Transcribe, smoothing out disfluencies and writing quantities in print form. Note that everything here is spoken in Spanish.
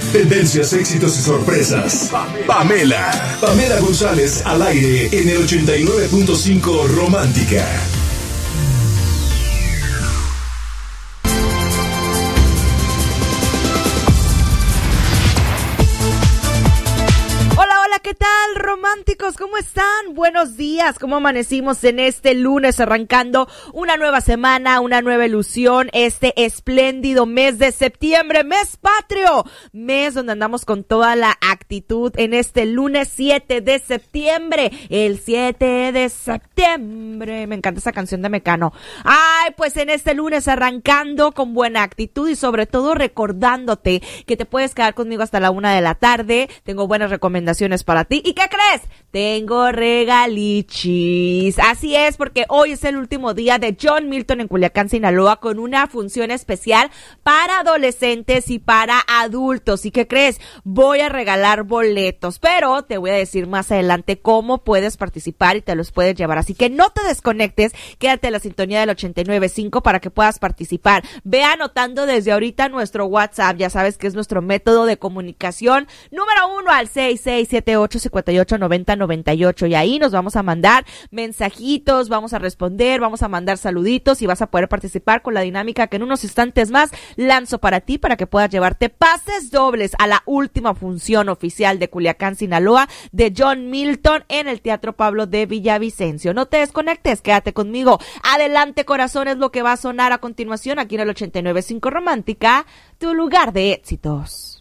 Tendencias, éxitos y sorpresas. Pamela González al aire en el 89.5 Romántica. ¿Qué tal, románticos? ¿Cómo están? Buenos días. ¿Cómo amanecimos en este lunes arrancando una nueva semana, una nueva ilusión, este espléndido mes de septiembre, mes patrio, mes donde andamos con toda la actitud en este lunes 7 de septiembre, el 7 de septiembre. Me encanta esa canción de Mecano. Ay, pues en este lunes arrancando con buena actitud y sobre todo recordándote que te puedes quedar conmigo hasta la 1 de la tarde. Tengo buenas recomendaciones para ti. ¿Y qué crees? Tengo regalichis. Así es, porque hoy es el último día de John Milton en Culiacán, Sinaloa, con una función especial para adolescentes y para adultos. ¿Y qué crees? Voy a regalar boletos, pero te voy a decir más adelante cómo puedes participar y te los puedes llevar. Así que no te desconectes, quédate en la sintonía del 89.5 para que puedas participar. Ve anotando desde ahorita nuestro WhatsApp, ya sabes que es nuestro método de comunicación número 1 al 6678589098 y ahí nos vamos a mandar mensajitos, vamos a responder, vamos a mandar saluditos y vas a poder participar con la dinámica que en unos instantes más lanzo para ti para que puedas llevarte pases dobles a la última función oficial de Culiacán, Sinaloa de John Milton en el Teatro Pablo de Villavicencio. No te desconectes, quédate conmigo. Adelante, corazón, es lo que va a sonar a continuación aquí en el 89.5 Romántica, tu lugar de éxitos.